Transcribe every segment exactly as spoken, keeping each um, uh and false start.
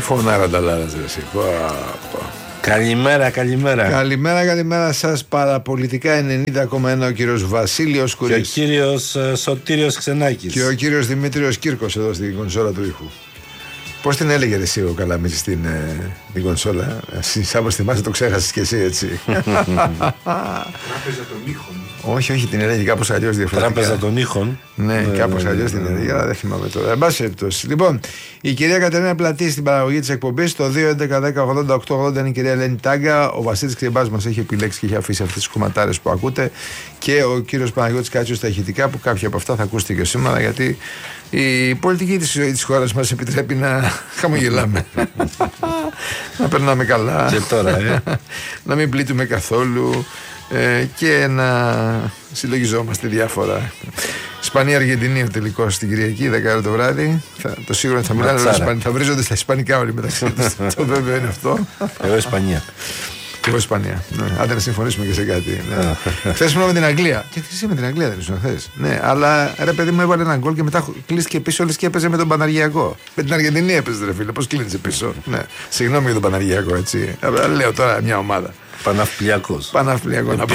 φωνάρα νταλάρας ρε εσύ. Καλημέρα, καλημέρα. Καλημέρα, καλημέρα σας. Παραπολιτικά ενενήντα κόμμα ένα ο κύριος Βασίλειος Κουρής. Και ο κύριος uh, Σωτήριος Ξενάκης. Και ο κύριος Δημήτριος Κύρκος εδώ στην κονσόλα του ήχου. Πώς την έλεγε εσύ ο Καλαμίτης στην ε, την κονσόλα? Εσύ όπως θυμάσαι το ξέχασες και εσύ έτσι. Τράπεζα των ήχων. Όχι, όχι, την έλεγε κάπως αλλιώς διαφορετικά. Τράπεζα των ήχων. Ναι, ναι, κάπως ναι, αλλιώς ναι, την έλεγε, αλλά δεν θυμάμαι τώρα. Εν πάση περιπτώσει. Λοιπόν, η κυρία Κατερίνα Πλατή στην παραγωγή της εκπομπής. Το δύο έντεκα δέκα ογδόντα οκτώ ογδόντα είναι η κυρία Ελένη Τάγκα. Ο Βασίλης Κρυμπάς μας έχει επιλέξει και έχει αφήσει αυτές τις κομματάρες που ακούτε. Και ο κύριος Παναγιώτης Κάτσιος στα ηχητικά, που κάποια από αυτά θα ακούσετε και σήμερα, γιατί η πολιτική της ζωής της χώρας μας επιτρέπει να χαμογελάμε. Να περνάμε καλά. Και τώρα, ε. Να μην πλήττουμε καθόλου. Ε, και να συλλογιζόμαστε διάφορα. Ισπανία-Αργεντινή ο τελικός στην Κυριακή, δέκα ώρα το βράδυ. Θα, το σίγουρο θα μιλάνε, θα βρίζονται στα ισπανικά όλοι μεταξύ τους. Το βέβαιο είναι αυτό. Εγώ Ισπανία. Εγώ Ισπανία. Ναι. Άντε να συμφωνήσουμε και σε κάτι. Ναι. Χθες ήμουν με την Αγγλία. Και εσύ με την Αγγλία δεν ήσουν χθες? Ναι, αλλά ρε παιδί μου έβαλε έναν γκολ και μετά κλείστηκε πίσω, όλες και έπαιζε με τον Παναργιακό. Με την Αργεντινή έπαιζε, ρε φίλε. Πώς κλείνησε πίσω? Ναι. Συγγνώμη για τον Παναργιακό, έτσι. Λέω τώρα μια ομάδα. Παναυπλιακός. Παναυπλιακό να πω.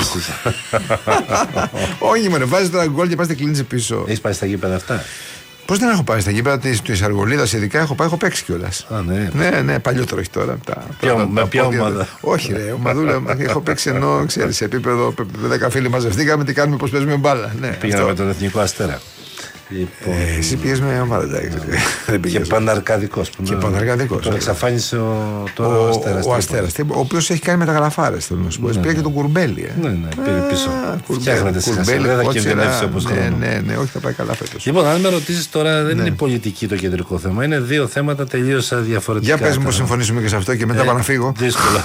Όχι, μωρέ, βάζει τώρα γκολ και πας και κλείνεις πίσω. Έχεις πάει στα γήπεδα αυτά? Πώς δεν έχω πάει στα γήπεδα της Αργολίδας, ειδικά έχω πάει, έχω παίξει κιόλας. Α, ναι. Ναι, ναι, παλιότερο όχι τώρα. Τα, ποιο, τα, με τα ποια πόδια, ομάδα? Όχι, ρε, ομαδούλα. Έχω παίξει ενώ ξέρεις, σε επίπεδο δέκα φίλοι μαζευτήκαμε, τι κάνουμε, πώς παίζουμε μπάλα. Ναι, πήγαμε με τον Εθνικό Αστέρα. Λοιπόν... Ε, εσύ πήγες με ομάδα, εντάξει. Και Παναρκαδικός. Και Παναρκαδικός. Τον εξαφάνισε ο, τώρα ο, ο Αστέρας. Ο Αστέρας, ο οποίος έχει κάνει μεταγραφάρες, θέλω να σου πω. Ναι, πήγε και τον Κουρμπέλη. Ε. Ναι, ναι, πήρε πίσω. Φτιάχνεται σιγά σιγά. Δεν θα κινδυνεύσει όπως ναι, ναι, ναι, ναι, όχι, θα πάει καλά φέτος. Λοιπόν, αν με ρωτήσεις τώρα, δεν είναι η πολιτική το κεντρικό θέμα. Είναι δύο θέματα τελείως διαφορετικά. Για πες μου πώς συμφωνήσουμε και σε αυτό και μετά πάω να φύγω. Δύσκολα.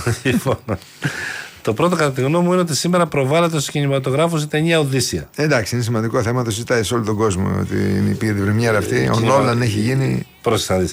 Το πρώτο, κατά τη γνώμη μου, είναι ότι σήμερα προβάλλεται στους κινηματογράφους η ταινία Οδύσσια. Εντάξει, είναι σημαντικό θέμα, το συζητάει σε όλο τον κόσμο ότι πήγε την πρεμιέρα αυτή. Ο Νόλαν έχει γίνει. Πρόσεχε να δεις.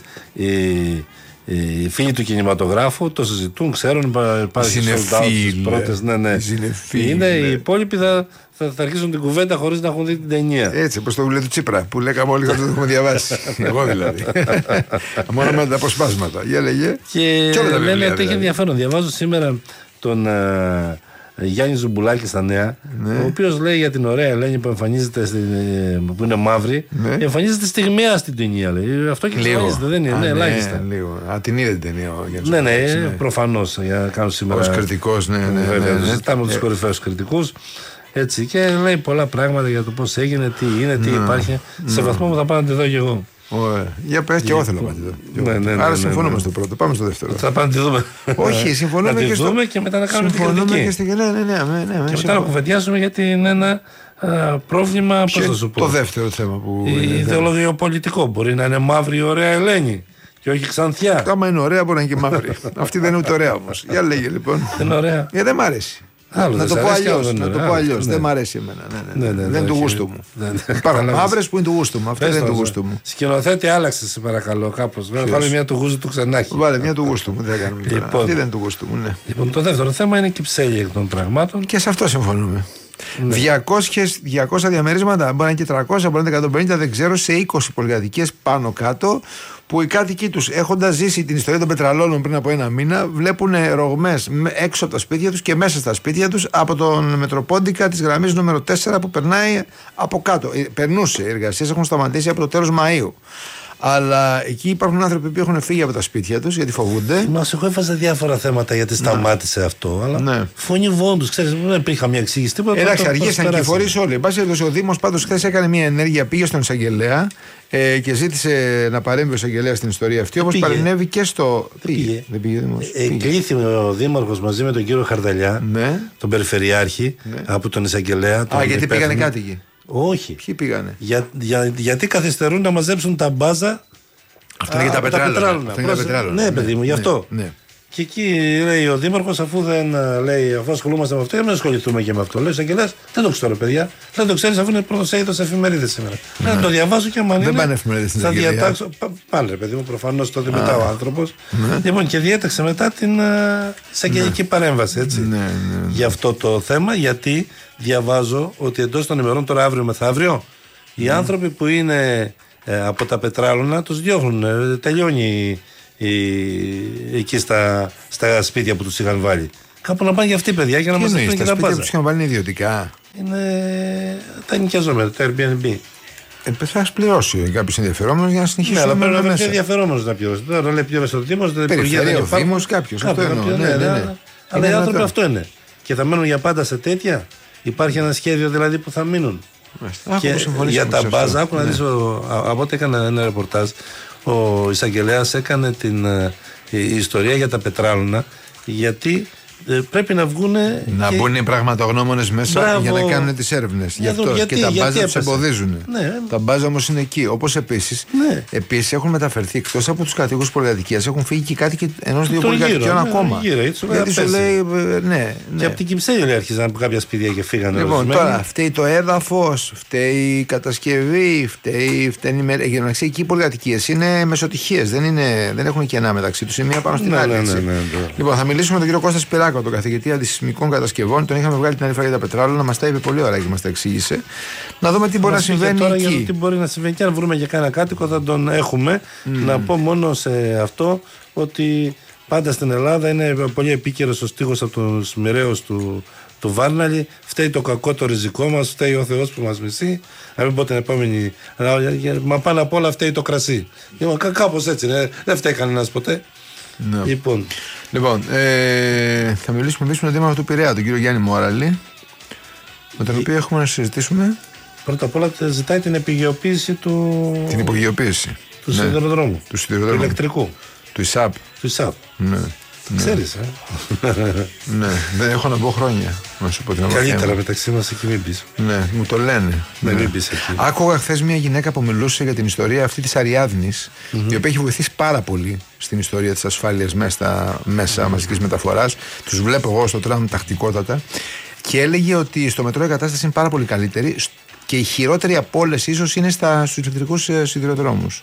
Οι φίλοι του κινηματογράφου το συζητούν, ξέρουν, υπάρχουν στις πρώτες. Ναι, ναι. Είναι οι υπόλοιποι θα, θα, θα αρχίσουν την κουβέντα χωρίς να έχουν δει την ταινία. Έτσι, όπως το βιβλίο του Τσίπρα που λέγαμε όλοι ότι το έχουμε διαβάσει. Εγώ δηλαδή. Μόνο με τα αποσπάσματα. Για λέγε. Και, και λένε ότι δηλαδή. Έχει ενδιαφέρον. Διαβάζω σήμερα τον uh, Γιάννη Ζουμπουλάκη στα Νέα, ναι. Ο οποίος λέει για την ωραία Ελένη που εμφανίζεται στην, που είναι μαύρη, ναι. Εμφανίζεται στιγμιαία στην ταινία. Λέει. Αυτό και εμφανίζεται, δεν είναι, Α, ναι, ελάχιστα. Ναι, λίγο. Α, την είδε την ταινία ο Γιάννης Ναι, ναι, ναι. Προφανώς για να κάνω σήμερα. Ως κριτικός, ναι, ναι. ναι, ναι, ναι. Ζητάμε ναι. τους κορυφαίους κριτικούς. Έτσι, και λέει πολλά πράγματα για το πώς έγινε, τι είναι, τι ναι. υπάρχει. Ναι. Σε βαθμό που θα πάω να τη δω και εγώ. Ωραία. Για πες και εγώ θέλω να τη δω. Ναι, ναι, ναι, άρα συμφωνούμε ναι, ναι. στο πρώτο. Πάμε στο δεύτερο. Θα πάμε να τη δούμε. Όχι, συμφωνούμε να τη και, δούμε στο... και μετά να κάνουμε την κριτική. Και, στη... ναι, ναι, ναι, ναι, ναι, και μετά να κουβεντιάσουμε γιατί είναι ένα α, πρόβλημα. Πώς θα σου πω. Το δεύτερο θέμα που. Ιδεολογιοπολιτικό. Μπορεί να είναι μαύρη η ωραία Ελένη. Και όχι ξανθιά. Άμα είναι ωραία, μπορεί να είναι και μαύρη. Αυτή δεν είναι ούτε ωραία όμως. Για λέγε λοιπόν. Δεν είναι ωραία. Γιατί δεν μ' αρέσει. Άλλο, να, το αλλιώς, να το πω αλλιώς. Δεν μ' αρέσει εμένα. Ναι, ναι, ναι, ναι, δεν είναι του γούστου μου. Υπάρχουν μαύρες που είναι του γούστου μου. Αυτή δεν είναι του γούστου μου. Σκηνοθέτη, άλλαξε σε παρακαλώ κάπως. Βάλε μια του γούστου του Ξενάκη. Βάλε μια του γούστου μου. Δεν κάνουμε τώρα. Αυτή δεν είναι του γούστου μου. Λοιπόν, το δεύτερο θέμα είναι η κυψέλη εκ των πραγμάτων. Και σε αυτό συμφωνούμε. διακόσια διαμερίσματα, μπορεί να είναι και τριακόσια, μπορεί να είναι εκατόν πενήντα, δεν ξέρω, σε είκοσι πολυκατοικίες πάνω κάτω, που οι κάτοικοι τους, έχοντας ζήσει την ιστορία των πετραλώνων πριν από ένα μήνα, βλέπουν ρογμές έξω από τα σπίτια τους και μέσα στα σπίτια τους από τον Μετροπόντικα της γραμμής νούμερο τέσσερα που περνάει από κάτω. Περνούσε, οι εργασίες έχουν σταματήσει από το τέλος Μαΐου. Αλλά εκεί υπάρχουν άνθρωποι που έχουν φύγει από τα σπίτια τους γιατί φοβούνται. Μας εγώ έβαζα διάφορα θέματα γιατί σταμάτησε ναι. αυτό. Αλλά ναι. φωνή βόντους, ξέρεις, δεν υπήρχε καμία εξήγηση. Εντάξει, αργήσαν και οι φορείς όλοι. Εν πάση περιπτώσει, ο Δήμος πάντως χθες έκανε μια ενέργεια, πήγε στον εισαγγελέα ε, και ζήτησε να παρέμβει ο εισαγγελέας στην ιστορία αυτή. Όπως παρενέβη και στο. Δεν πήγε. Δεν πήγε, ε, Εκλήθη ο Δήμαρχος μαζί με τον κύριο Χαρδαλιά, ναι. τον Περιφερειάρχη, ναι. από τον εισαγγελέα. Α, γιατί πήγανε κάτοικοι. Όχι. Ποιοι πήγανε. Για, για, γιατί καθυστερούν να μαζέψουν τα μπάζα. Αυτό είναι για τα πετράλαινα. Ναι, παιδί μου, γι' αυτό. Ναι, ναι. Και εκεί λέει ο Δήμαρχος, αφού δεν λέει, αφού ασχολούμαστε με αυτό, για να ασχοληθούμε και με αυτό. Λέει ο εισαγγελέας, δεν το ξέρω, παιδιά. Δεν το ξέρει, αφού είναι πρώτο είδος εφημερίδες σήμερα. Ναι. Να το διαβάσω και άμα είναι. Δεν πάνε εφημερίδες στην θα διατάξω. Πάλι, ρε παιδί μου, προφανώς το δει μετά ο άνθρωπος. Ναι. Λοιπόν, και διέταξε μετά την εισαγγελική ναι. παρέμβαση, έτσι. Ναι, ναι, ναι. Για αυτό το θέμα, γιατί διαβάζω ότι εντός των ημερών, τώρα αύριο μεθαύριο, οι mm. άνθρωποι που είναι ε, από τα πετράλωνα τους διώχνουν. Ε, τελειώνει οι, εκεί στα, στα σπίτια που τους είχαν βάλει. Κάπου να πάνε για αυτοί, παιδιά, για να μας δίνουν και τα μπάζα. Τα σπίτια που τους είχαν βάλει είναι ιδιωτικά. Είναι τα νοικιαζόμενα, το Airbnb. Ε, θα έχει πληρώσει κάποιο ενδιαφερόμενο για να συνεχίσει. Ναι, αλλά πρέπει να είναι ενδιαφερόμενο να πληρώσει. Τώρα λέει πλήρωσε ο Δήμο, δεν υπουργεία. Ο Δήμο, κάποιο. Αυτό εννοώ. Ναι, ναι, ναι. Αλλά οι άνθρωποι αυτό είναι. Και θα μένουν για πάντα σε τέτοια. Υπάρχει ένα σχέδιο δηλαδή που θα μείνουν. Και για τα μπάζα, άκου να δεις, από ό,τι έκανα ένα ρεπορτάζ, ο εισαγγελέας έκανε την ιστορία για τα πετράλωνα, γιατί Ε, πρέπει να βγουν. Να και... μπουν οι πραγματογνώμονες μέσα. Μπράβο. Για να κάνουν τις έρευνες. Γι' αυτό γιατί, και τα μπάζα τους εμποδίζουν. Ναι. Τα μπάζα όμως είναι εκεί. Όπως επίσης ναι. επίσης έχουν μεταφερθεί εκτός από τους κατοίκους πολυκατοικίας, έχουν φύγει και κάτοικοι ενός-δύο πολυκατοικιών ναι, ακόμα. Γύρω, γιατί σου λέει. Ναι, ναι. Και από την Κυψέλη λέει αρχίζαν από κάποια σπίτια και φύγανε. Λοιπόν, τώρα φταίει το έδαφος, φταίει η κατασκευή, φταίει. φταίνει. Για να ξέρει εκεί οι πολυκατοικίες είναι μεσοτυχίες. Δεν, δεν έχουν κενά μεταξύ τους. Είναι μία πάνω στην άλλη. Λοιπόν, θα μιλήσουμε με τον κύριο Κώστα Σπυράκο, τον καθηγητή αντισυσμικών κατασκευών. Τον είχαμε βγάλει την άλλη φορά για τα πετράλαια, να μας τα είπε πολύ ωραία και μας τα εξήγησε. Να δούμε τι μπορεί να συμβαίνει τώρα εκεί. Για το τι μπορεί να συμβαίνει και αν βρούμε για κανένα κάτοικο θα τον έχουμε. Mm. Να πω μόνο σε αυτό ότι πάντα στην Ελλάδα είναι πολύ επίκαιρος ο στίχος από τους μοιραίους του, του Βάρναλη. Φταίει το κακό το ριζικό μας, φταίει ο Θεός που μας μισεί. Να μην πω την επόμενη. Μα πάνω απ' όλα φταίει το κρασί. Κάπως έτσι, ναι. Δεν φταίει κανένας ποτέ. Ναι. Λοιπόν, λοιπόν ε, θα μιλήσουμε επίσης με τον Δήμαρχο του Πειραιά, τον κύριο Γιάννη Μόραλη, με τον οποίο έχουμε να συζητήσουμε. Πρώτα απ' όλα ζητάει την επιγειοποίηση του. Την υπογειοποίηση του ναι. σιδηροδρόμου. Του σιδηροδρόμου. Του ηλεκτρικού. Του ΙΣΑΠ. Του ΙΣΑΠ. Ναι. Ξέρεις, ε. Ναι, δεν έχω να πω χρόνια. Να σου πω την αλήθεια. Καλύτερα μεταξύ μας εκεί μην πεις. Ναι, μου το λένε. Ναι, μην πεις εκεί. Άκουγα χθες μια γυναίκα που μιλούσε για την ιστορία αυτή της Αριάδνης, mm-hmm. η οποία έχει βοηθήσει πάρα πολύ στην ιστορία της ασφάλειας μέσα στα μέσα mm-hmm. μαζικής μεταφοράς. Τους βλέπω εγώ στο τραμ τακτικότατα. Και έλεγε ότι στο μετρό η κατάσταση είναι πάρα πολύ καλύτερη και η χειρότερη από όλες ίσως είναι στα, στους ηλεκτρικούς σιδηροδρόμους.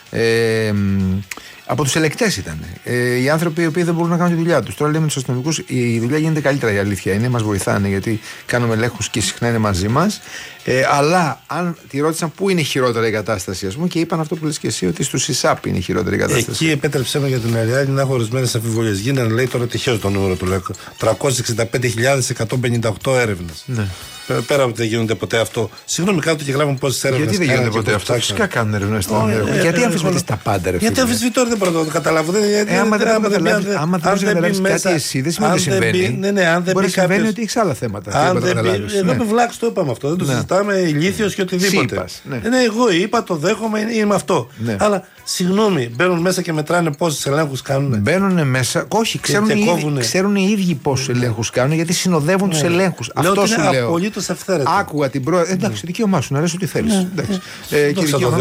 Ε, από τους ελεκτές ήταν. Ε, οι άνθρωποι οι οποίοι δεν μπορούν να κάνουν τη δουλειά τους. Τώρα λέμε τους αστυνομικούς, η δουλειά γίνεται καλύτερα, η αλήθεια είναι. Μας βοηθάνε γιατί κάνουμε ελέγχους και συχνά είναι μαζί μας. Ε, αλλά αν τη ρώτησαν πού είναι η χειρότερη η κατάσταση, ας πούμε, και είπαν αυτό που λες και εσύ, ότι στους ΙΣΑΠ είναι η χειρότερη η κατάσταση. Εκεί επέτρεψε για την Αριάδνη να έχω ορισμένες αμφιβολίες. Γίνανε, λέει τώρα τυχαίο το νούμερο του, λέει, τριακόσιες εξήντα πέντε χιλιάδες εκατόν πενήντα οκτώ έρευνες. Ναι. Πέρα από ότι δεν γίνονται ποτέ αυτό. Συγγνώμη, κάτω και γράφουν πόσες έρευνες. Γιατί δεν γίνονται ποτέ αυτό. Φυσικά κάνουν έρευνες. Γιατί αμφισβητείς τα πάντα, ρε φίλε. Γιατί αμφισβητώ, δεν μπορώ να το καταλάβω. Άμα δεν καταλάβεις κάτι εσύ, δεν σημαίνει ότι συμβαίνει. Μπορεί να συμβαίνει ότι έχεις άλλα θέματα. Εδώ με βλάξ το είπαμε αυτό. Δεν το συζητάμε ηλίθιος και οτιδήποτε. Ναι, εγώ είπα, το δέχομαι, είμαι αυτό. Αλλά συγγνώμη, μπαίνουν μέσα και μετράνε πόσους ελέγχους κάνουν. Μπαίνουν μέσα, όχι, ξέρουν οι ίδιοι πόσους ελέγχους κάνουν γιατί συνοδεύουν τους ελέγχους. Αυτό σου λέω. Απολύτως αυθαίρετο. Άκουγα την πρώτη. Εντάξει, δικαίωμά σου να λες ό,τι θέλεις. Και δικαίωμά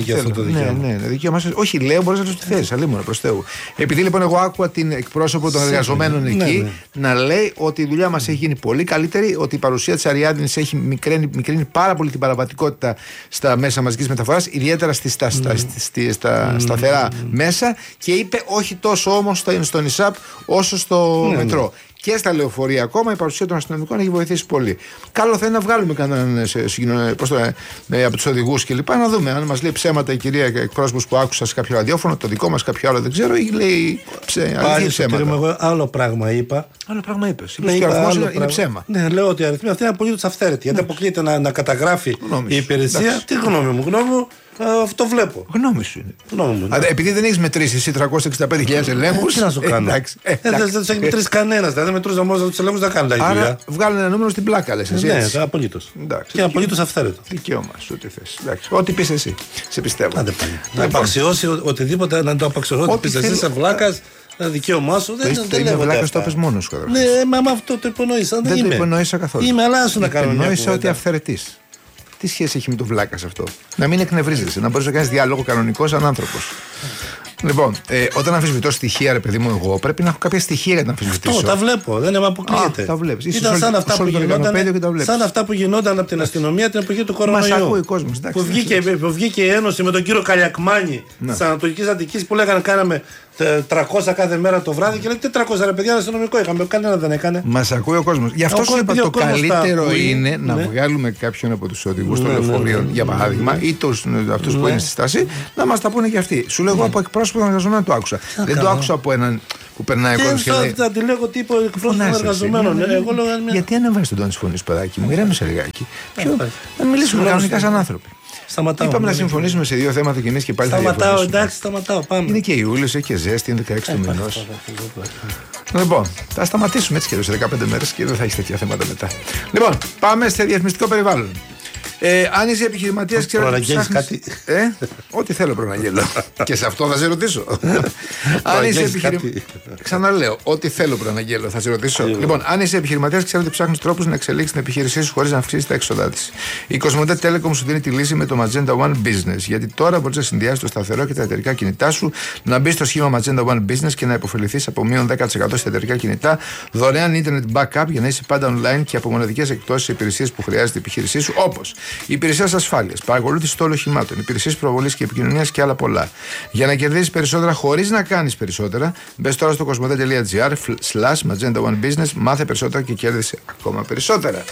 σου. Όχι, λέω, μπορείς να λες ό,τι θέλεις. Αλλήμον προς Θεού. Επειδή λοιπόν εγώ άκουγα την εκπρόσωπο των εργαζομένων εκεί να λέει ότι η δουλειά μας έχει γίνει πολύ καλύτερη, ότι η παρουσία της Αριάδνης έχει μικρύνει πάρα πολύ την παραβατικότητα στα μέσα μαζικής μεταφοράς, ιδιαίτερα στα σταθερά μέσα, και είπε όχι τόσο όμως στον ΙΣΑΠ όσο στο μετρό. Και στα λεωφορεία ακόμα η παρουσία των αστυνομικών έχει βοηθήσει πολύ. Καλό θα είναι να βγάλουμε κανέναν από τους οδηγούς κλπ. Να δούμε αν μας λέει ψέματα η κυρία εκπρόσωπος που άκουσα σε κάποιο ραδιόφωνο, το δικό μας κάποιο άλλο δεν ξέρω, ή λέει ψέματα. Εγώ άλλο πράγμα είπα. Άλλο πράγμα είπες. Ναι, είπα, αριθμός είναι, είναι ψέμα. Ναι, λέω ότι η αριθμή αυτή είναι απολύτως αυθαίρετη. Γιατί αποκλείεται να, να καταγράφει η υπηρεσία. Εντάξει. Τι γνώμη μου, γνώμη μου. Αυτό βλέπω. Γνώμη σου είναι. Γνώμη μου, ναι. Α, επειδή δεν έχει μετρήσει εσύ τριακόσιες εξήντα πέντε χιλιάδες ελέγχους. Τι να σου κάνω. Ε, δεν του έχει μετρήσει κανένα. Δεν μετρούσε μόνο του ελέγχους, δεν κάνει τα ίδια. Άρα βγάλουν ένα νούμερο στην πλάκα, λες εσύ. Ναι, απολύτως. Και απολύτως αυθαίρετο. Δικαίωμα σου, ό,τι θες. Ό,τι πεις εσύ. Σε πιστεύω. Να απαξιώσει οτιδήποτε, να το απαξιώσει. Ό,τι πεις εσύ, σε βλάκα. Δικαίωμά σου δεν είναι. Είναι βλάκα, το πες μόνος σου. Ναι, μα αυτό το υπονοήσα. Δεν το υπονοήσα καθόλου. Είμαι, αλλά σου να κάνω. Υπονοήσα ότι αυθαιρετής. Τι σχέση έχει με το βλάκα αυτό? Να μην εκνευρίζεσαι, να μπορείς να κάνεις διάλογο κανονικό σαν άνθρωπος. Λοιπόν, ε, όταν αμφισβητώ στοιχεία, ρε παιδί μου, εγώ πρέπει να έχω κάποια στοιχεία για να αμφισβητήσω. Αυτό τα βλέπω, δεν με αποκλείεται. Α, τα βλέπεις. Ήταν σαν αυτά, που γινόταν, σαν αυτά που γινόταν από την αστυνομία την εποχή του κορονοϊού. Μας ακούει ο κόσμος. Που βγήκε, που βγήκε η Ένωση με τον κύριο Καλιακμάνη της Ανατολικής Αττικής που λέγανε κάναμε τριακόσια κάθε μέρα το βράδυ και λέει τι τριακόσια ρε παιδιά, αστυνομικό είχαμε. Κανένα δεν έκανε. Μας ακούει ο κόσμος. Γι' αυτό σου είπα το καλύτερο είναι να βγάλουμε κάποιον από τους οδηγούς των λεωφορείων, για παράδειγμα, ή αυτούς που είναι στη στάση, να μας τα πούνε και αυτοί. Σου λέω από εκπρόσωπο εκπρόσωπο των εργαζομένων το άκουσα. Δεν το άκουσα από έναν που περνάει ο κόσμος. Δεν θα τη λέγω τύπο εκπρόσωπο των εργαζομένων. Γιατί ανεβάζει τον τόνο τη φωνή, παιδάκι μου, ηρέμησε λιγάκι. Να μιλήσουμε κανονικά σαν άνθρωποι. Σταματάω. Είπαμε να συμφωνήσουμε σε δύο θέματα και εμείς και πάλι. Σταματάω, εντάξει, σταματάω. Πάμε. Είναι και Ιούλιος, έχει και ζέστη, είναι δεκαέξι του μηνός. Λοιπόν, θα σταματήσουμε έτσι και εδώ σε δεκαπέντε μέρες και δεν θα έχει τέτοια θέματα μετά. Λοιπόν, πάμε σε διαφημιστικό περιβάλλον. Ε, αν είσαι επιχειρηματίας, ξέρω ότι ψάχνεις... κάτι. Ε, ό,τι θέλω προαναγγέλω. Και σε αυτό θα σε ρωτήσω. Αν είσαι επιχειρηματίας. Ξαναλέω, ό,τι θέλω προαναγγέλω, θα σε ρωτήσω. Λοιπόν, αν είσαι επιχειρηματίας, ξέρω ότι ψάχνεις τρόπους να εξελίξεις την επιχείρησή σου χωρίς να αυξήσεις τα έξοδά της. Η Κοσμοτέ Telecom σου δίνει τη λύση με το Magenta One Business. Γιατί τώρα μπορείς να συνδυάσεις το σταθερό και τα εταιρικά κινητά σου, να μπεις στο σχήμα Magenta One Business και να υποφεληθείς από μείον δέκα τοις εκατό στα εταιρικά κινητά, δωρεάν internet backup για να είσαι πάντα online και από μοναδικές εκπτώσεις σε υπηρεσίες που χρειάζεται η επιχείρησή σου, όπως υπηρεσίες ασφάλειας, παρακολούθηση των οχημάτων, υπηρεσίες προβολής και επικοινωνίας και άλλα πολλά. Για να κερδίσεις περισσότερα χωρίς να κάνεις περισσότερα, μπες τώρα στο κοσμοτέ.gr slash Magenta One Business, μάθε περισσότερα και κέρδισε ακόμα περισσότερα.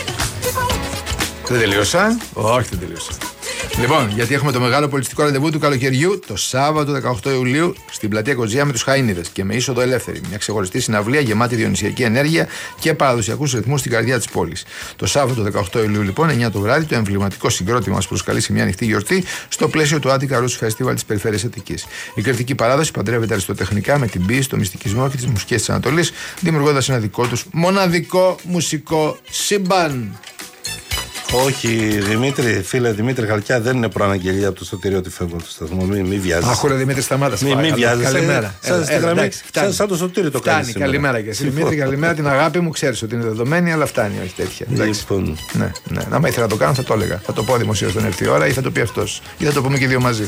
Δεν τελείωσα. Όχι, δεν τελείωσα. Λοιπόν, γιατί έχουμε το μεγάλο πολιτιστικό ραντεβού του καλοκαιριού το Σάββατο δεκαοκτώ Ιουλίου στην πλατεία Κοτζιά με τους Χαΐνιδες και με είσοδο ελεύθερη. Μια ξεχωριστή συναυλία γεμάτη διονυσιακή ενέργεια και παραδοσιακούς ρυθμούς στην καρδιά της πόλης. Το Σάββατο δεκαοκτώ Ιουλίου, λοιπόν, εννιά το βράδυ, το εμβληματικό συγκρότημα μας προσκαλεί σε μια ανοιχτή γιορτή στο πλαίσιο του Attica Roots Festival της Περιφέρειας Αττικής. Η κριτική παράδοση παντρεύεται αριστοτεχνικά με την ποίηση, το μυστικισμό και τις μουσικές της Ανατολής, δημιουργώντας ένα δικό τους μοναδικό μουσικό σύμπαν. Όχι, Δημήτρη, φίλε Δημήτρη Χαλκιά, δεν είναι προαναγγελία από το Σωτήριο ότι φεύγω από το σταθμό. Μην μη βιάζεσαι. Αχ, Δημήτρη, σταμάτα. Μην μη βιάζεσαι. Καλημέρα. Σαν, σαν το Σωτήριο το κάνει. Φτάνει, καλημέρα και εσύ. Δημήτρη, καλημέρα. Την αγάπη μου ξέρεις ότι είναι δεδομένη, αλλά φτάνει, όχι τέτοια. Λοιπόν. Ναι, ναι. Να ήθελα να το κάνω, θα το έλεγα. Θα το πω δημοσίως όταν έρθει η ώρα ή θα το πει αυτός. Ή θα το πούμε και δύο μαζί.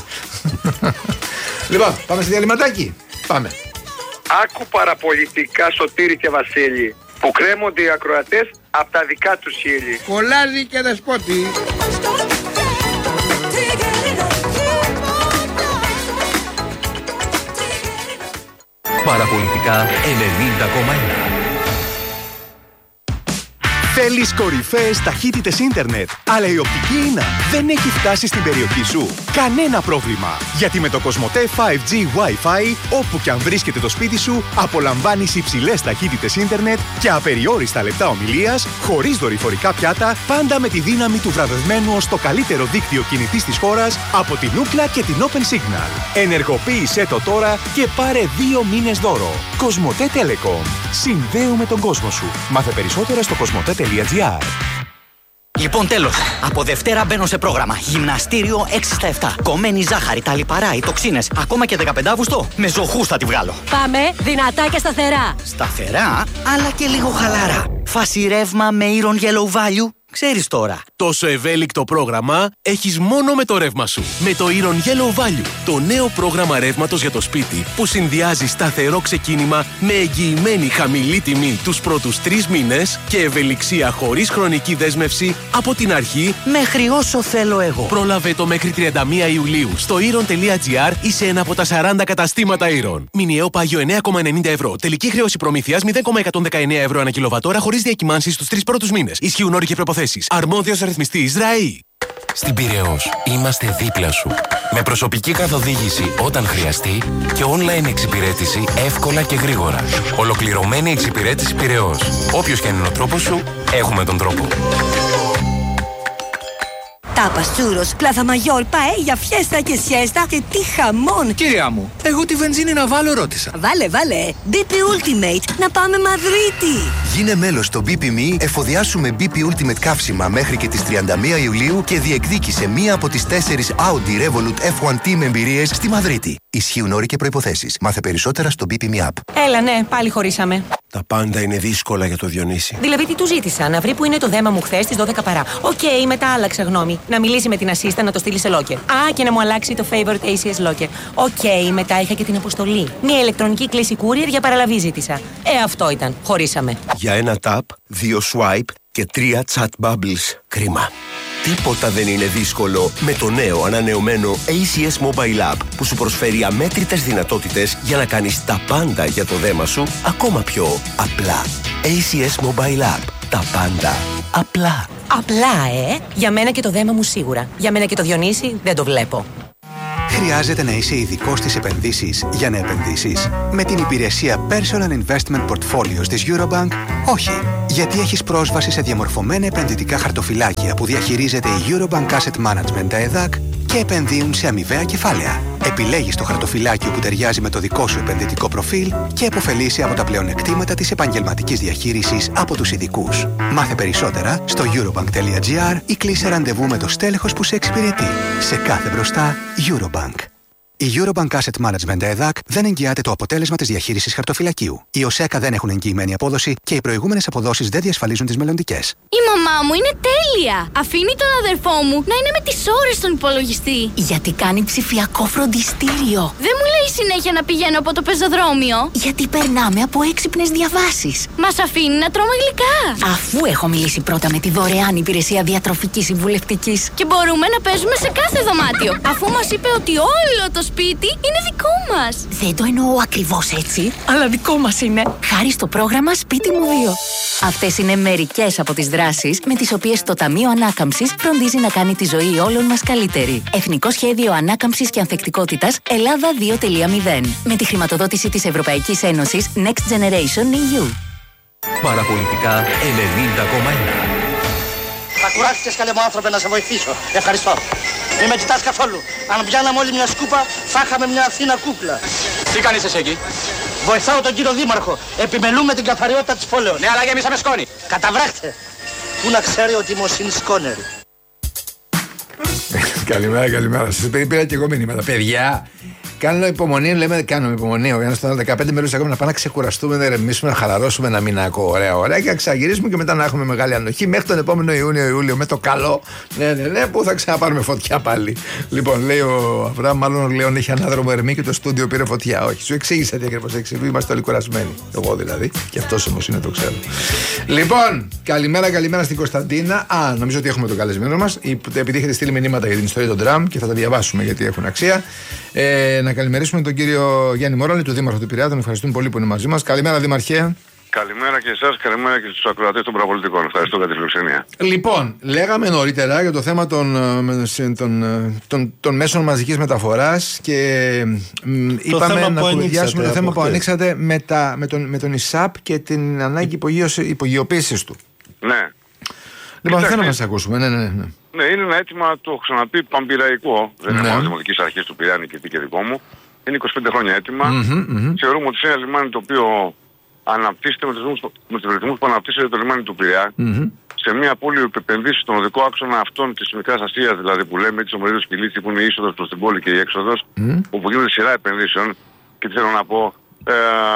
Λοιπόν, πάμε σε διαλυματάκι. Πάμε. Άκου παραπολιτικά, Σωτήρη και Βασίλη, που κρέμονται οι ακροατές από τα δικά τους χείλη. Κολάζει και δεσπότη. Παραπολιτικά ενενήντα κόμμα ένα. Θέλεις κορυφαίες ταχύτητες ίντερνετ, αλλά η οπτική ίνα δεν έχει φτάσει στην περιοχή σου? Κανένα πρόβλημα, γιατί με το Κοσμοτέ φάιβ τζι Wi-Fi, όπου και αν βρίσκεται το σπίτι σου, απολαμβάνεις υψηλές ταχύτητες ίντερνετ και απεριόριστα λεπτά ομιλίας, χωρίς δορυφορικά πιάτα, πάντα με τη δύναμη του βραβευμένου ως το καλύτερο δίκτυο κινητής της χώρας από την Ookla και την Open Signal. Ενεργοποίησέ το τώρα και πάρε δύο μήνες δώρο. Κοσμοτέ Telecom. Συνδέουμε τον κόσμο σου. Μάθε περισσότερα στο κοσμοτέ τελεία τζι άρ. Λοιπόν, τέλος. Από Δευτέρα μπαίνω σε πρόγραμμα. Γυμναστήριο έξι στα επτά. Κομμένη ζάχαρη, τα λιπαρά, οι τοξίνες. Ακόμα και δεκαπέντε Αυγούστου. Με ζωχούς θα τη βγάλω. Πάμε δυνατά και σταθερά. Σταθερά, αλλά και λίγο χαλαρά. Φάση ρεύμα με Iron Yellow Value. Ξέρεις τώρα. Τόσο ευέλικτο πρόγραμμα έχεις μόνο με το ρεύμα σου. Με το Iron Yellow Value, το νέο πρόγραμμα ρεύματος για το σπίτι που συνδυάζει σταθερό ξεκίνημα με εγγυημένη χαμηλή τιμή τους πρώτους τρεις μήνες και ευελιξία χωρίς χρονική δέσμευση από την αρχή μέχρι όσο θέλω εγώ. Πρόλαβε το μέχρι τριάντα μία Ιουλίου στο iron τελεία τζι άρ ή σε ένα από τα σαράντα καταστήματα Iron. Μηνιαίο πάγιο εννέα κόμμα ενενήντα ευρώ. Τελική χρέωση προμήθειας μηδέν κόμμα εκατόν δεκαεννέα ευρώ ανά κιλοβατόρα χωρίς διακυμάνσεις στους τρεις πρώτους μήνες. Ισχύουν όροι και προποθέσεις. Αρμόδιος αριθμιστής ΡΑΗ. Στην Πειραιώς είμαστε δίπλα σου. Με προσωπική καθοδήγηση όταν χρειαστεί και online εξυπηρέτηση εύκολα και γρήγορα. Ολοκληρωμένη εξυπηρέτηση Πειραιώς. Όποιος και αν είναι ο τρόπος σου, έχουμε τον τρόπο. Τάπας, τσούρος, πλάθα μαγιόρ, παέλια, φιέστα και σιέστα και τι χαμόν! Κυρία μου, εγώ τη βενζίνη να βάλω ρώτησα. Βάλε, βάλε! μπι πι Ultimate, να πάμε Μαδρίτη! Γίνε μέλος στο μπι πι εμ ι, εφοδιάσου με μπι πι Ultimate καύσιμα μέχρι και τις τριάντα μία Ιουλίου και διεκδίκησε μία από τις τέσσερις Audi Revolut εφ ουάν τι με εμπειρίες στη Μαδρίτη. Ισχύουν όροι και προϋποθέσεις. Μάθε περισσότερα στο μπι πι εμ ι App. Έλα, ναι, πάλι χωρίσαμε. Τα πάντα είναι δύσκολα για το Διονύση. Δηλαδή, τι του ζήτησα, να βρει που είναι το δέμα μου χθες στις δώδεκα παρά. Οκ, okay, μετά άλλαξα γνώμη. Να μιλήσει με την assistant να το στείλει σε locker. Α, και να μου αλλάξει το favorite έι σι ες locker. Οκ, okay, μετά είχα και την αποστολή. Μια ηλεκτρονική κλήση courier για παραλαβή ζήτησα. Ε, αυτό ήταν. Χωρίσαμε. Για ένα tap, δύο swipe και τρία chat bubbles. Κρίμα. Τίποτα δεν είναι δύσκολο με το νέο ανανεωμένο έι σι ες Mobile App που σου προσφέρει αμέτρητες δυνατότητες για να κάνεις τα πάντα για το δέμα σου ακόμα πιο απλά. έι σι ες Mobile App. Τα πάντα απλά. Απλά, ε! Για μένα και το δέμα μου σίγουρα. Για μένα και το Διονύση δεν το βλέπω. Χρειάζεται να είσαι ειδικός στις επενδύσεις για να επενδύσεις? Με την υπηρεσία Personal Investment Portfolios της Eurobank, όχι. Γιατί έχεις πρόσβαση σε διαμορφωμένα επενδυτικά χαρτοφυλάκια που διαχειρίζεται η Eurobank Asset Management ΕΔΑΚ και επενδύουν σε αμοιβαία κεφάλαια. Επιλέγεις το χαρτοφυλάκιο που ταιριάζει με το δικό σου επενδυτικό προφίλ και επωφελείσαι από τα πλεονεκτήματα της επαγγελματικής διαχείρισης από τους ειδικούς. Μάθε περισσότερα στο eurobank.gr ή κλείσε ραντεβού με το στέλεχος που σε εξυπηρετεί. Σε κάθε μπροστά, Eurobank. Η Eurobank Asset Management ΕΔΑΚ δεν εγγυάται το αποτέλεσμα της διαχείρισης χαρτοφυλακίου. Οι ΟΣΕΚΑ δεν έχουν εγγυημένη απόδοση και οι προηγούμενες αποδόσεις δεν διασφαλίζουν τις μελλοντικές. Η μαμά μου είναι τέλεια! Αφήνει τον αδερφό μου να είναι με τις ώρες στον υπολογιστή. Γιατί κάνει ψηφιακό φροντιστήριο. Δεν μου λέει συνέχεια να πηγαίνω από το πεζοδρόμιο. Γιατί περνάμε από έξυπνες διαβάσεις. Μας αφήνει να τρώμε γλυκά. Αφού έχω μιλήσει πρώτα με τη δωρεάν υπηρεσία διατροφικής συμβουλευτικής. Και μπορούμε να παίζουμε σε κάθε δωμάτιο. Αφού μας είπε ότι όλο το σπίτι είναι δικό μας. Δεν το εννοώ ακριβώς έτσι, αλλά δικό μας είναι. Χάρη στο πρόγραμμα Σπίτι μου δύο. Αυτές είναι μερικές από τις δράσεις με τις οποίες το Ταμείο Ανάκαμψης φροντίζει να κάνει τη ζωή όλων μας καλύτερη. Εθνικό Σχέδιο Ανάκαμψης και Ανθεκτικότητας Ελλάδα δύο κόμμα μηδέν. Με τη χρηματοδότηση της Ευρωπαϊκής Ένωσης Next Generation ι γιου. Παραπολιτικά ενενήντα κόμμα ένα. Θα κουράστηκες, καλέ μου άνθρωπε, να σε βοηθήσω. Ευχαριστώ. Μην με κοιτάς καθόλου. Αν πιάναμε όλοι μια σκούπα, θα είχαμε μια Αθήνα κούκλα. Τι κάνεις εσύ εκεί? Βοηθάω τον κύριο Δήμαρχο. Επιμελούμε την καθαριότητα της πόλεως. Ναι, αλλά γεμίσαμε σκόνη. Καταβράχτε. Πού να ξέρει ότι είμαι ο Σινσκόνερ. Καλημέρα, καλημέρα. Σας πήρα και εγώ μηνύματα. Παιδιά, κάνω υπομονή, λέμε, κάνουμε υπομονή. Ο ένας στον δεκαπέντε μέρες ακόμα να πάμε να ξεκουραστούμε, να ηρεμήσουμε, να χαλαρώσουμε ένα μηνάκο. Ωραία, ωραία. Και να ξαγυρίσουμε και μετά να έχουμε μεγάλη ανοχή μέχρι τον επόμενο Ιούνιο-Ιούλιο με το καλό. Ναι, ναι, ναι, που θα ξαναπάρουμε φωτιά πάλι. Λοιπόν, λέει ο Αβραάμ, μάλλον ο Λέων έχει ανάδρομο ερμή και το στούντιο πήρε φωτιά. Όχι, σου εξήγησα τι ακριβώς έχει συμβεί. Είμαστε όλοι κουρασμένοι. Εγώ δηλαδή. Και αυτός όμως είναι, το ξέρω. Λοιπόν, καλημέρα, καλημέρα στην Κωνσταντίνα. Α, νομίζω ότι έχουμε τον καλεσμένο μας. Επειδή έχετε στείλει μηνύματα για την ιστορία των τραμ και θα τα διαβάσουμε γιατί έχουν αξία. Ε, να καλημερίσουμε τον κύριο Γιάννη Μοράλη, του Δήμαρχου του Πειραιά. Τον ευχαριστούμε πολύ που είναι μαζί μας. Καλημέρα, Δημαρχέ. Καλημέρα και εσάς, καλημέρα και στους ακροατές των παραπολιτικών. Ευχαριστώ για τη φιλοξενία. Λοιπόν, λέγαμε νωρίτερα για το θέμα των, των, των, των μέσων μαζικής μεταφοράς και μ, είπαμε να κουβεντιάσουμε το θέμα που ανοίξατε με, τα, με, τον, με τον ΙΣΑΠ και την ανάγκη υπογειοποίησης του. Ναι. Λοιπόν, θέλω να μας ακούσουμε. Ναι, ναι, ναι. Ναι, είναι ένα αίτημα, το έχω ξαναπεί, παμπειραϊκό. Δεν είναι μόνο Δημοτικής Αρχής του Πειραιά, και τι και δικό μου. Είναι είκοσι πέντε χρόνια αίτημα. Mm-hmm, mm-hmm. Θεωρούμε ότι σε ένα λιμάνι το οποίο αναπτύσσεται με τους ρυθμούς που αναπτύσσεται το λιμάνι του Πειραιά, mm-hmm. σε μια πόλη που επενδύσει στον οδικό άξονα αυτών της Μικράς Ασίας, δηλαδή που λέμε της Ομερίδος Κιλίτσι, που είναι η είσοδος προς την πόλη και η έξοδος, mm-hmm. όπου γίνονται σειρά επενδύσεων. Και θέλω να πω, ε,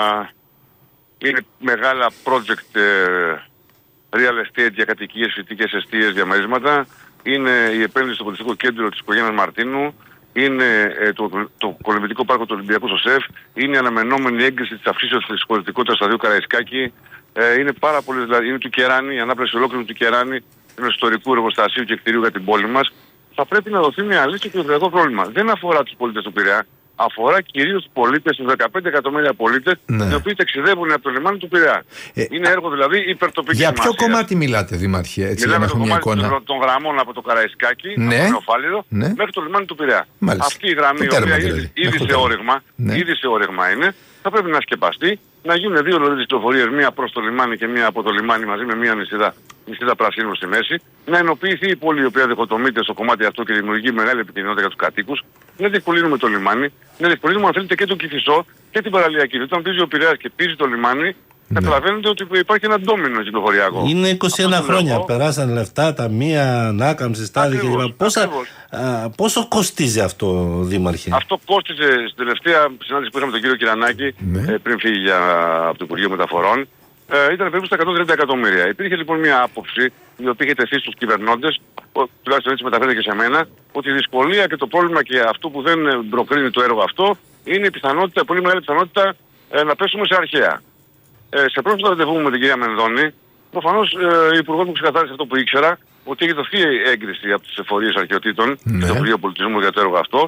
είναι μεγάλα project ε, real estate για κατοικίες, φοιτικές εστίες, διαμερίσματα. Είναι η επένδυση στο πολιτιστικό κέντρο της οικογένειας Μαρτίνου. Είναι ε, το, το, το κολυμβητικό πάρκο του Ολυμπιακού στο ΣΕΦ. Είναι η αναμενόμενη έγκριση της αυξήσεως της χωρητικότητας στο σταδίο Καραϊσκάκη. Ε, είναι πάρα πολύ, δηλαδή είναι του Κεράνη, η ανάπλαση ολόκληρου του Κεράνη, ενός ιστορικού εργοστασίου και κτηρίου για την πόλη μας. Θα πρέπει να δοθεί μια λύση και το ευρωπαϊκό πρόβλημα. Δεν αφορά τους πολίτες του Πειραιά. Αφορά κυρίως τους πολίτες, τους δεκαπέντε εκατομμύρια πολίτες, ναι. οι οποίοι ταξιδεύουν από το λιμάνι του Πειραιά. Ε, είναι έργο δηλαδή υπερτοπικής σημασίας. Για ποιο σημασίας. κομμάτι μιλάτε, Δήμαρχε, έτσι, μιλάμε για να έχουμε μια εικόνα? Των, των γραμμών από το Καραϊσκάκι, ναι. από το Νεοφάλιρο, ναι. μέχρι το λιμάνι του Πειραιά. Μάλιστα. Αυτή η γραμμή, η οποία ήδη, ήδη, σε όρεγμα, ναι. ήδη σε όρεγμα είναι, θα πρέπει να σκεπαστεί, να γίνουν δύο λωρίδες κυκλοφορίες, μία προς το λιμάνι και μία από το λιμάνι μαζί με μία νησίδα, νησίδα πρασίνου στη μέση, να ενοποιηθεί η πόλη η οποία διχοτομείται στο κομμάτι αυτό και δημιουργεί μεγάλη επικοινωνία για τους κατοίκους, να διευκολύνουμε το λιμάνι, να διευκολύνουμε αν θέλετε και τον Κηφισό και την παραλιακή. Όταν πίζει ο Πειραιάς και πίζει το λιμάνι, ναι. καταλαβαίνετε ότι υπάρχει ένα ντόμινο κυκλοφοριακό. Είναι είκοσι ένα αυτό χρόνια, περάσαν λεφτά, ταμεία, ανάκαμψη, στάδια κλπ. Πόσο κοστίζει αυτό, Δήμαρχε? Αυτό κόστιζε στην τελευταία συνάντηση που είχαμε τον κύριο Κυρανάκη, ναι. ε, πριν φύγει για, από το Υπουργείο Μεταφορών. Ε, ήταν περίπου στα εκατόν τριάντα εκατομμύρια. Υπήρχε λοιπόν μια άποψη, η οποία είχε τεθεί στους κυβερνώντες, τουλάχιστον έτσι μεταφέρεται και σε μένα, ότι η δυσκολία και το πρόβλημα και αυτό που δεν προκρίνει το έργο αυτό είναι η πιθανότητα, πολύ μεγάλη πιθανότητα ε, να πέσουμε σε αρχαία. Ε, σε πρόσφατα ραντεβού με την κυρία Μενδώνη, προφανώς ε, η Υπουργός μου ξεκαθάρισε αυτό που ήξερα, ότι έχει δοθεί έγκριση από τις εφορίες αρχαιοτήτων, ναι. στο Υπουργείο Πολιτισμού για το έργο αυτό,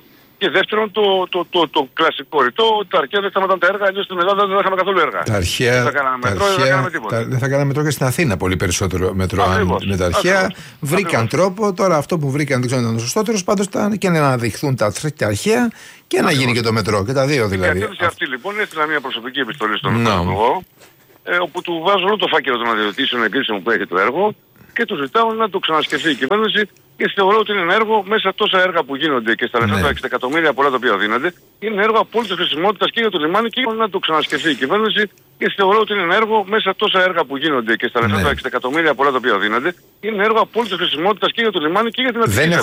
Και δεύτερον, το, το, το, το κλασικό ρητό, ότι τα αρχαία δεν σταματάνε τα έργα, αλλιώς στην Ελλάδα δεν θα είχαμε καθόλου έργα. Τα αρχαία, δεν θα κάναμε τα μετρό, αρχαία, δεν θα κάναμε τίποτα. Τα, δεν θα κάναμε μετρό και στην Αθήνα πολύ περισσότερο μετρό. Ακριβώς, Με τα αρχαία ακριβώς, βρήκαν ακριβώς. τρόπο, τώρα αυτό που βρήκαν δεν ξέρω αν ήταν ο σωστότερος, πάντως ήταν και να αναδειχθούν τα, τα αρχαία και να γίνει και το μετρό. Και τα δύο δηλαδή. Η κατεύθυνση αυτή λοιπόν έστειλα μια προσωπική επιστολή στον Υπουργό, ε, όπου του βάζω όλο το φάκελο των αδειοδοτήσεων εγκρίσεων που έχει το έργο και του ζητάω να το ξανασκεφτεί η κυβέρνηση. Και θεωρώ ότι είναι ένα έργο μέσα τόσα έργα που γίνονται και στα λεφτά τα εξήντα εκατομμύρια πολλά τα οποία δίνονται. Είναι ένα έργο απόλυτης χρησιμότητας και για το λιμάνι και να το ξανασκεφτεί η κυβέρνηση. Και θεωρώ ότι είναι ένα έργο μέσα τόσα έργα που γίνονται και στα λεφτά τα εξήντα εκατομμύρια πολλά τα οποία δίνονται. Είναι ένα έργο απόλυτης χρησιμότητας και για το λιμάνι και για την Αττική.